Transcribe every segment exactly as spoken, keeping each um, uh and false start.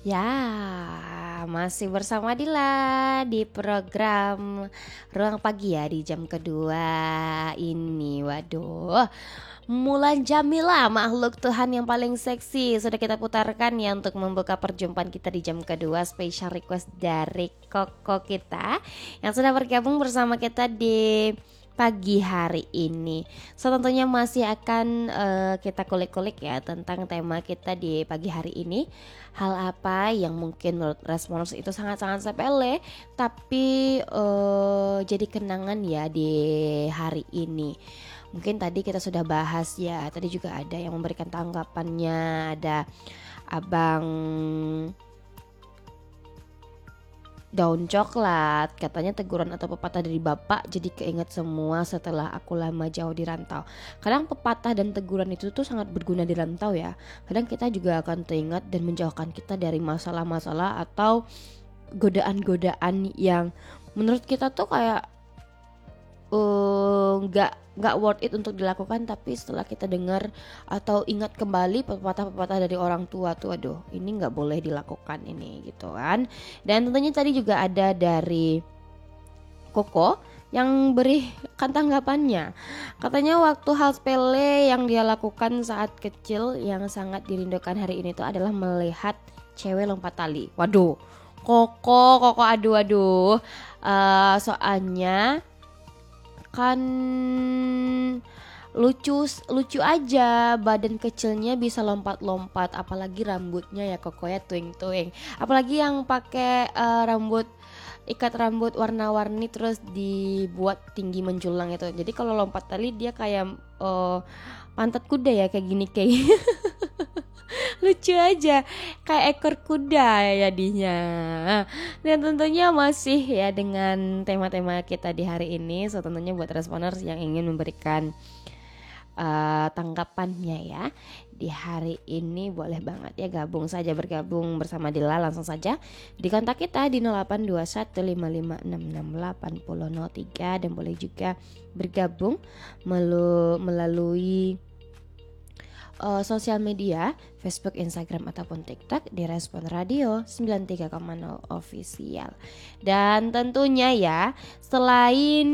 Ya, masih bersama Dila di program Ruang Pagi ya di jam kedua ini. Waduh, Mulan Jamila, makhluk Tuhan yang paling seksi, sudah kita putarkan ya untuk membuka perjumpaan kita di jam kedua. Special request dari Koko kita yang sudah bergabung bersama kita di pagi hari ini. So tentunya masih akan uh, kita kulik-kulik ya tentang tema kita di pagi hari ini. Hal apa yang mungkin menurut responders itu sangat-sangat sepele tapi uh, jadi kenangan ya di hari ini. Mungkin tadi kita sudah bahas ya. Tadi juga ada yang memberikan tanggapannya. Ada Abang Daun Coklat, katanya teguran atau pepatah dari bapak jadi keinget semua setelah aku lama jauh di rantau. Kadang pepatah dan teguran itu tuh sangat berguna di rantau ya. Kadang kita juga akan teringat dan menjauhkan kita dari masalah-masalah atau godaan-godaan yang menurut kita tuh kayak nggak uh, nggak worth it untuk dilakukan, tapi setelah kita dengar atau ingat kembali pepatah-pepatah dari orang tua tuh, aduh ini nggak boleh dilakukan ini gitu kan. Dan tentunya tadi juga ada dari Koko yang berikan tanggapannya. Katanya waktu hal sepele yang dia lakukan saat kecil yang sangat dirindukan hari ini tuh adalah melihat cewek lompat tali. Waduh, Koko, Koko aduh aduh. Uh, soalnya kan lucu lucu aja badan kecilnya bisa lompat-lompat, apalagi rambutnya ya Koko ya tuing-tuing, apalagi yang pakai uh, rambut ikat rambut warna-warni terus dibuat tinggi menjulang itu. Jadi kalau lompat tali dia kayak uh, pantat kuda ya, kayak gini kayak lucu aja kayak ekor kuda ya jadinya. Dan tentunya masih ya dengan tema-tema kita di hari ini. So tentunya buat responders yang ingin memberikan uh, tanggapannya ya di hari ini, boleh banget ya gabung saja, bergabung bersama Dila langsung saja di kontak kita di nol delapan dua satu lima lima enam enam delapan nol nol tiga, dan boleh juga bergabung melu- melalui Uh, sosial media Facebook, Instagram ataupun TikTok di Respon Radio sembilan tiga koma nol Official. Dan tentunya ya selain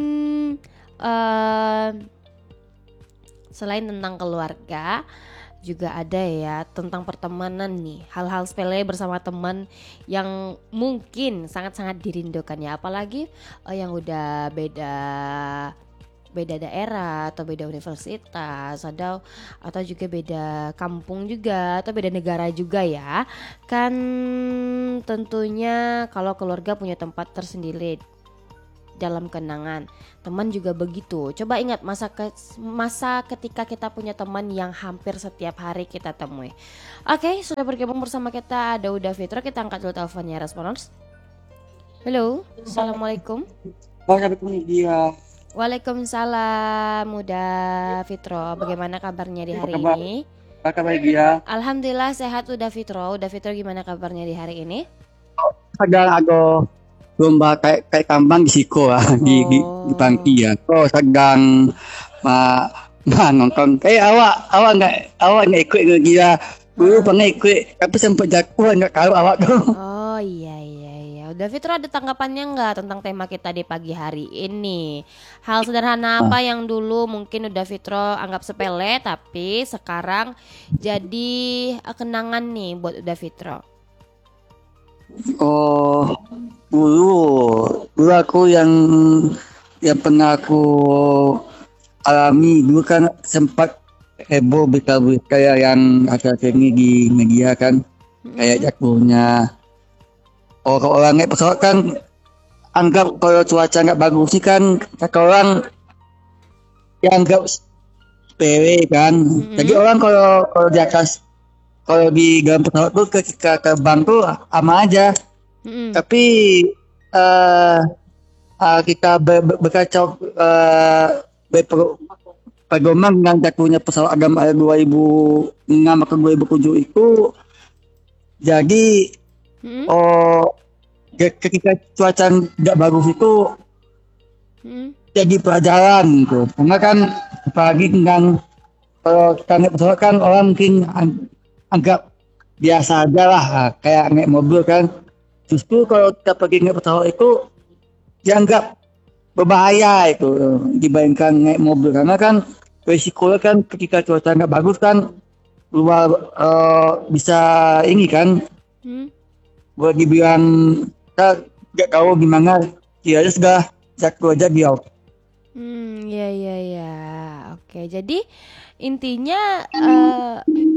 uh, selain tentang keluarga juga ada ya tentang pertemanan nih, hal-hal sepele bersama teman yang mungkin sangat-sangat dirindukan ya, apalagi uh, yang udah beda beda daerah atau beda universitas atau atau juga beda kampung juga atau beda negara juga ya kan. Tentunya kalau keluarga punya tempat tersendiri dalam kenangan, teman juga begitu. Coba ingat masa ke, masa ketika kita punya teman yang hampir setiap hari kita temui. Oke, sudah bergabung bersama kita ada Uda Fitro. Kita angkat dulu teleponnya responders. Halo, assalamualaikum. Waalaikumsalam dia. Waalaikumsalam Muda Fitro, bagaimana kabarnya di hari kabar, ini? Apa kabar dia? Alhamdulillah sehat Uda Fitro. Uda Fitro gimana kabarnya di hari ini? Sedang aku lomba kayak kayak kambang di siko ah, oh. di di di Pangki ya. Oh sedang ma, ma nonton. Kayak awak awak nggak awak nggak ikut ke dia. Dulu pernah ikut tapi sempat jatuh nggak tahu awak tuh. Oh iya iya. Uda Fitro ada tanggapannya nggak tentang tema kita di pagi hari ini? Hal sederhana apa yang dulu mungkin Uda Fitro anggap sepele tapi sekarang jadi kenangan nih buat Uda Fitro? Oh dulu dulu aku yang yang pernah aku alami dulu kan sempat heboh berita-berita yang akhir-akhir ini di media kan, mm-hmm. kayak jatuhnya orang-orang naik pesawat kan, anggap kalau cuaca nggak bagus sih kan kata orang yang anggap sepele kan, mm-hmm. jadi orang kalau kalau di atas kalau di dalam pesawat tuh ketika terbang tuh aman aja, mm-hmm. tapi uh, uh, kita ber- ber- berkacau uh, berpedoman dengan jatuhnya pesawat Agam Air dua ribu enam atau dua ribu tujuh itu, jadi Hmm? Oh, ketika cuaca nggak bagus itu hmm? jadi pelajaran gitu. Karena kan apalagi dengan kalau kita naik pesawat kan orang mungkin anggap biasa aja lah, ah, kayak naik mobil kan. Justru kalau kita pergi naik pesawat itu dianggap berbahaya itu eh, dibandingkan naik mobil karena kan risikonya kan ketika cuaca nggak bagus kan luar eh, bisa ini kan Hmm? boleh dibilang kita nggak tahu gimana dia aja sudah jatuh aja dia. Hmm, ya ya ya. Oke, jadi intinya eh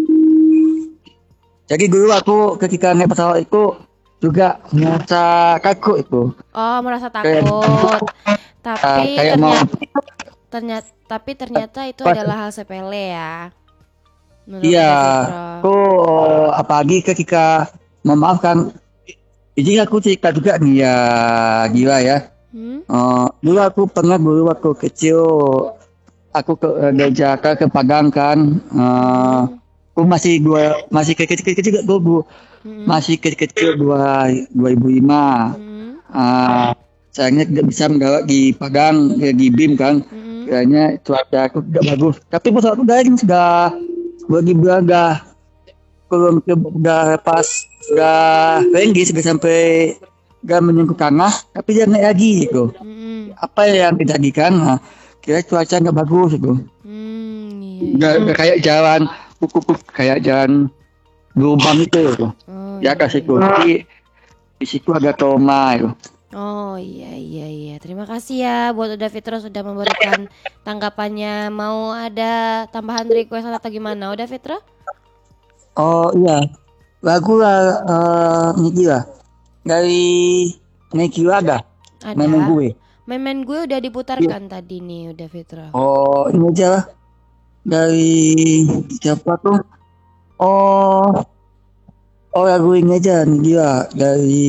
Jadi dulu aku ketika naik pesawat itu juga merasa kaku itu oh merasa kayak takut. eh, Tapi kayak mau ternyata ternyata tapi ternyata itu pas adalah hal sepele ya. Menurut iya Uda Fitro. aku apalagi ketika memaafkan jadi aku cerita juga nih ya gila ya. Hmm? Eh, dulu aku pernah dulu waktu kecil aku ke eh, diajak ke Padang kan. Eh, Hmm? aku masih dua masih kecil-kecil juga dulu Hmm? masih kecil-kecil dua dua ribu lima. Hmm? Ah, sayangnya tidak bisa mendarat di Padang ya, di B I M kan. Hmm? Kayaknya cuaca aku tidak bagus. Tapi pesawat aku daring sudah bagi belaga belum ke udah pas sudah tinggi sudah sampai gak menyentuh tanah tapi dia naik lagi gitu. Hmm? Apa yang terjadi kan? Nah, kira cuaca nggak bagus itu. Hmm, iya Nggak, iya. nggak kayak jalan kuku kayak jalan lubang itu. Gitu. Oh Ya iya kasih iya. kunci di situ ada trauma itu. Oh iya iya iya. Terima kasih ya buat Uda Fitro sudah memberikan tanggapannya. Mau ada tambahan request atau gimana Uda Fitro? Oh iya, lagu lah eh, Niki lah dari Niki ada main Ada. gue. Memen gue udah Iya. diputarkan tadi nih Uda Fitro. Oh ini aja lah dari siapa tuh? Oh oh lagu ini aja nih dia dari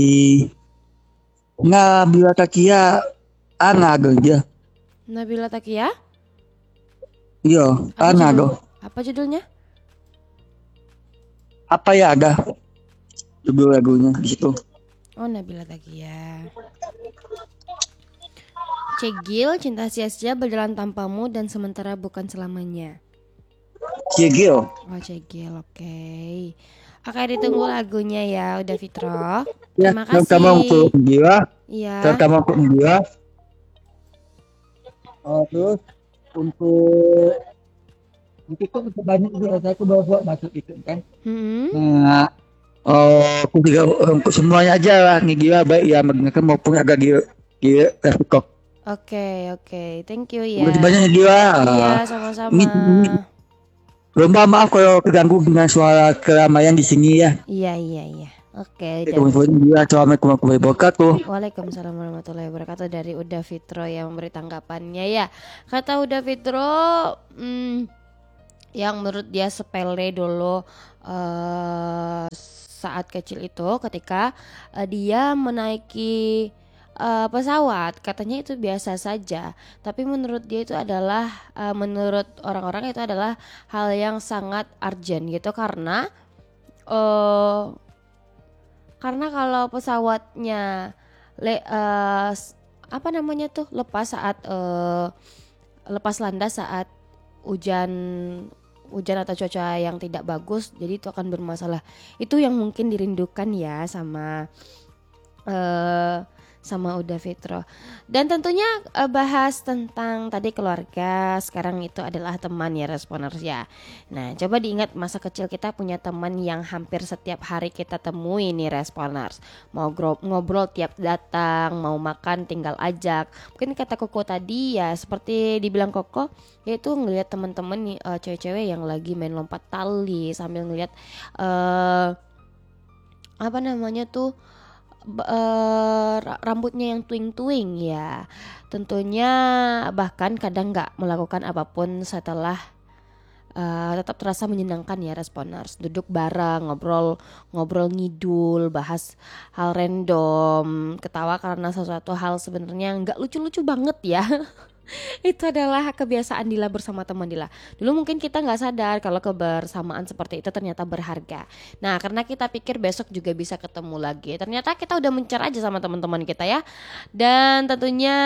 Nabila Takia Ana dong dia. Nabila Takia? Iya, Apa Ana judul? dong. Apa judulnya? Apa ya ada judul lagunya di situ. Oh Nabila Takia. Cegil, cinta sia-sia berjalan tanpamu dan sementara bukan selamanya. Cigil. Oh Cegil, oke. Oke ditunggu lagunya ya Uda Fitro. Ya, Terima terutama untuk kasih. dia, Iya. terutama untuk dia. Oh, terus untuk itu kan banyak juga saya aku bawa buat masuk itu kan. Hmm. Nah, oh, aku juga untuk semuanya aja lah nih gila baik ya mendengarkan maupun agak gila gila kok. Oke oke, thank you Udah ya. banyak nih gila. Iya Ah, sama-sama. ini, ini lomba maaf kalau terganggu dengan suara keramaian di sini ya. Iya iya iya. Oke dan Kemudian dia assalamualaikum warahmatullahi wabarakatuh. Waalaikumsalam warahmatullahi wabarakatuh dari Uda Fitro yang memberi tanggapannya ya. Kata Uda Fitro, hmm, yang menurut dia sepele dulu eh, saat kecil itu ketika eh, dia menaiki eh, pesawat katanya itu biasa saja tapi menurut dia itu adalah eh, menurut orang-orang itu adalah hal yang sangat urgent gitu karena eh karena kalau pesawatnya le, eh, s- apa namanya tuh lepas saat eh, lepas landas saat hujan hujan atau cuaca yang tidak bagus jadi itu akan bermasalah itu yang mungkin dirindukan ya sama eh sama Uda Fitro dan tentunya eh, bahas tentang tadi keluarga sekarang itu adalah teman ya responers ya. Nah coba diingat masa kecil kita punya teman yang hampir setiap hari kita temui nih responers mau gro- ngobrol tiap datang mau makan tinggal ajak mungkin kata Koko tadi ya seperti dibilang Koko yaitu ngelihat teman-teman nih eh, cewek-cewek yang lagi main lompat tali sambil ngelihat eh apa namanya tuh b- eh, ra- rambutnya yang twing-twing ya tentunya bahkan kadang nggak melakukan apapun setelah eh, tetap terasa menyenangkan ya responers duduk bareng ngobrol ngobrol ngidul bahas hal random ketawa karena sesuatu hal sebenarnya nggak lucu-lucu banget ya Itu adalah kebiasaan Dila bersama teman Dila. Dulu mungkin kita nggak sadar kalau kebersamaan seperti itu ternyata berharga. Nah, karena kita pikir besok juga bisa ketemu lagi, ternyata kita udah mencar aja sama teman-teman kita ya. Dan tentunya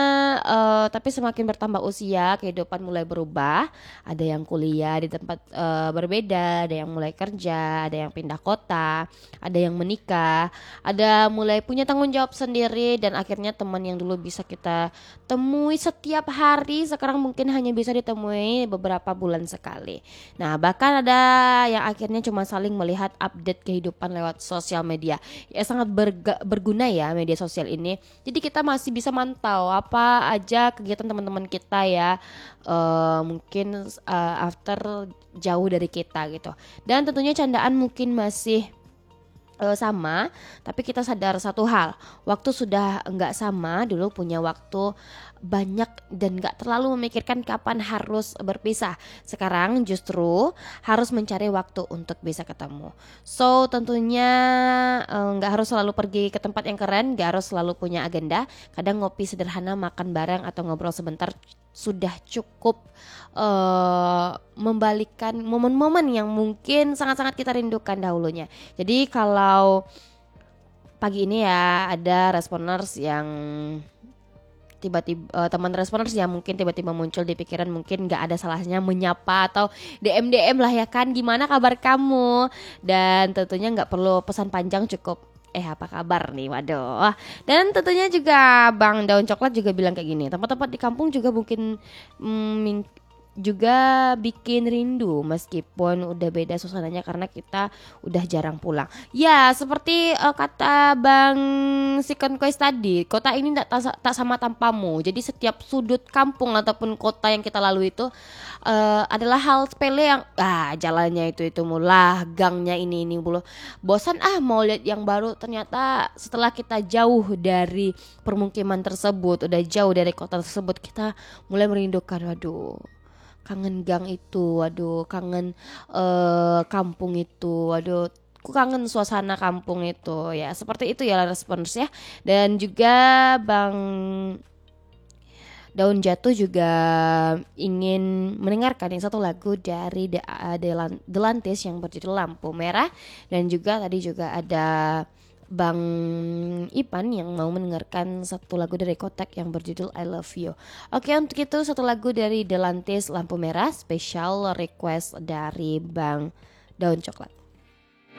eh, tapi semakin bertambah usia, kehidupan mulai berubah. Ada yang kuliah di tempat eh, berbeda, ada yang mulai kerja, ada yang pindah kota, ada yang menikah, ada mulai punya tanggung jawab sendiri, dan akhirnya teman yang dulu bisa kita temui setiap hari sekarang mungkin hanya bisa ditemui beberapa bulan sekali. Nah, bahkan ada yang akhirnya cuma saling melihat update kehidupan lewat sosial media. Ya sangat berga- berguna ya media sosial ini. Jadi kita masih bisa mantau apa aja kegiatan teman-teman kita ya. Eh, mungkin eh, after jauh dari kita gitu. Dan tentunya candaan mungkin masih eh, sama, tapi kita sadar satu hal, waktu sudah enggak sama. Dulu punya waktu banyak dan enggak terlalu memikirkan kapan harus berpisah. Sekarang justru harus mencari waktu untuk bisa ketemu. So tentunya eh, enggak harus selalu pergi ke tempat yang keren, enggak harus selalu punya agenda. Kadang ngopi sederhana, makan bareng atau ngobrol sebentar sudah cukup eh, membalikan momen-momen yang mungkin sangat-sangat kita rindukan dahulunya. Jadi kalau pagi ini ya ada responers yang tiba-tiba eh, teman responers yang mungkin tiba-tiba muncul di pikiran, mungkin nggak ada salahnya menyapa atau D M D M lah ya kan, gimana kabar kamu, dan tentunya nggak perlu pesan panjang, cukup eh apa kabar nih, waduh. Dan tentunya juga Bang Daun Coklat juga bilang kayak gini, tempat-tempat di kampung juga mungkin mm, juga bikin rindu meskipun udah beda suasananya karena kita udah jarang pulang. Ya, seperti uh, kata Bang Sikon Kois tadi, kota ini tak, tak, tak sama tanpamu. Jadi setiap sudut kampung ataupun kota yang kita lalui itu uh, adalah hal sepele yang ah jalannya itu itu mulah, gangnya ini ini mulu. Bosan ah mau lihat yang baru. Ternyata setelah kita jauh dari permukiman tersebut, udah jauh dari kota tersebut, kita mulai merindukan, waduh, kangen gang itu, waduh, kangen eh, kampung itu, waduh, aku kangen suasana kampung itu ya. Seperti itu ya respons ya. Dan juga Bang Daun Jatuh juga ingin mendengarkan yang satu lagu dari The, uh, Delan- Delantis yang berjudul Lampu Merah. Dan juga tadi juga ada Bang Ipan yang mau mendengarkan satu lagu dari Kotak yang berjudul I Love You. Oke, untuk itu satu lagu dari Delantis Lampu Merah, special request dari Bang Daun Coklat.